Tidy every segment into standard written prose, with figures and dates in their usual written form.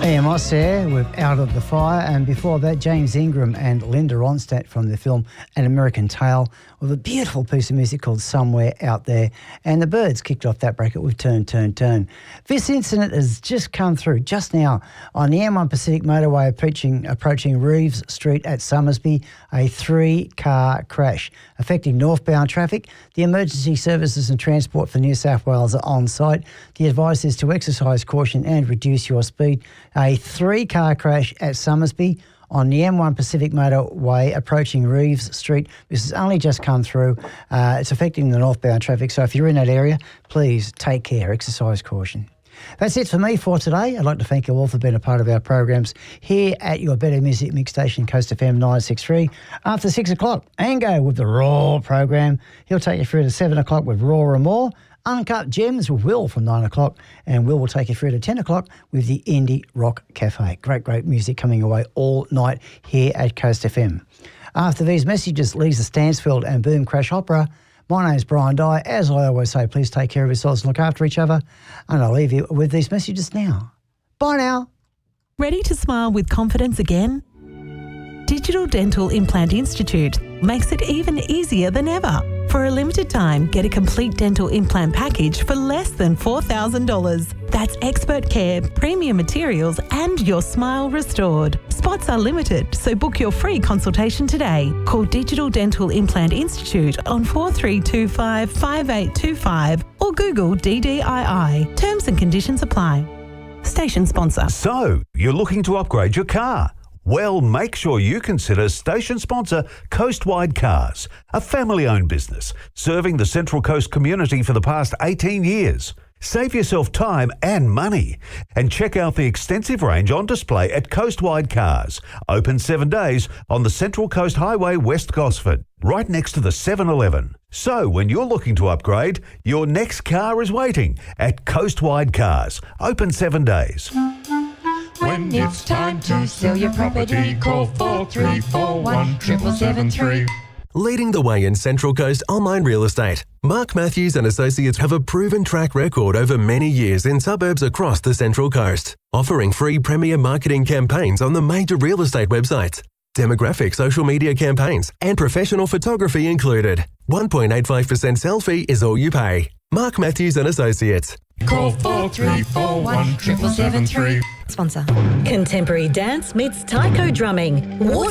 Mia Moss there with Out of the Fire, and before that James Ingram and Linda Ronstadt from the film An American Tale with a beautiful piece of music called Somewhere Out There, and the Byrds kicked off that bracket with Turn, Turn, Turn. This incident has just come through just now on the M1 Pacific motorway approaching Reeves Street at Summersby, a 3-car crash affecting northbound traffic. The emergency services and transport for New South Wales are on site. The advice is to exercise caution and reduce your speed. A 3-car crash at Summersby on the M1 Pacific motorway approaching Reeves Street. This has only just come through. It's affecting the northbound traffic, so if you're in that area, please take care, exercise caution. That's it for me for today. I'd like to thank you all for being a part of our programs here at your Better Music Mix station, Coast FM 963. After 6 o'clock, Ango with the Raw program. He'll take you through to 7 o'clock with Raw and More. Uncut Gems with Will from 9 o'clock, and Will take you through to 10 o'clock with the Indie Rock Cafe. Great music coming away all night here at Coast FM. After these messages, Lisa Stansfield and Boom Crash Opera. My name's Brian Dye. As I always say, please take care of yourselves and look after each other, and I'll leave you with these messages now. Bye now. Ready to smile with confidence again? Digital Dental Implant Institute makes it even easier than ever. For a limited time, get a complete dental implant package for less than $4,000. That's expert care, premium materials, and your smile restored. Spots are limited, so book your free consultation today. Call Digital Dental Implant Institute on 4325 5825 or Google DDII. Terms and conditions apply. Station sponsor. So, you're looking to upgrade your car? Well, make sure you consider station sponsor Coastwide Cars, a family-owned business serving the Central Coast community for the past 18 years. Save yourself time and money and check out the extensive range on display at Coastwide Cars, open 7 days on the Central Coast Highway, West Gosford, right next to the 7-Eleven. So when you're looking to upgrade, your next car is waiting at Coastwide Cars, open 7 days. When it's time to sell your property, call 4341 7773. Leading the way in Central Coast online real estate, Mark Matthews and Associates have a proven track record over many years in suburbs across the Central Coast, offering free premier marketing campaigns on the major real estate websites, demographic social media campaigns, and professional photography included. 1.85% sell fee is all you pay. Mark Matthews and Associates. Call 4341 7773. Sponsor. Contemporary dance meets taiko drumming.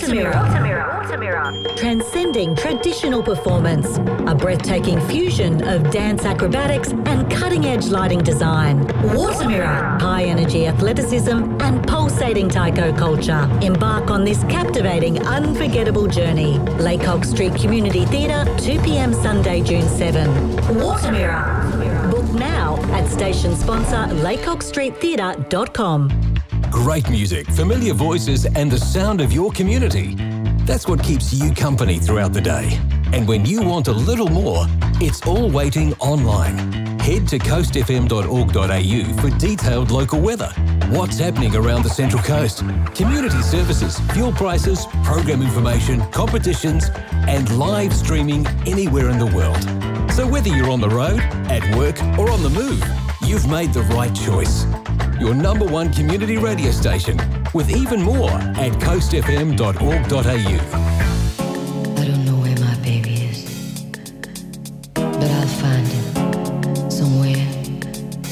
Watermirror. Transcending traditional performance. A breathtaking fusion of dance acrobatics and cutting-edge lighting design. Watermirror. High-energy athleticism and pulsating taiko culture. Embark on this captivating, unforgettable journey. Laycock Street Community Theatre, 2 p.m. Sunday, June 7. Watermirror. Book now at station sponsor laycockstreettheatre.com. Great music, familiar voices, and the sound of your community. That's what keeps you company throughout the day. And when you want a little more, it's all waiting online. Head to coastfm.org.au for detailed local weather, what's happening around the Central Coast, community services, fuel prices, program information, competitions, and live streaming anywhere in the world. So whether you're on the road, at work, or on the move, you've made the right choice. Your number one community radio station, with even more at coastfm.org.au.